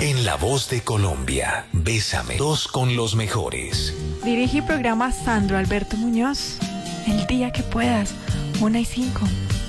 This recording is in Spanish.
En La Voz de Colombia, Bésame, dos con los mejores. Dirige y programa Sandro Alberto Muñoz. El día que puedas, 1:05.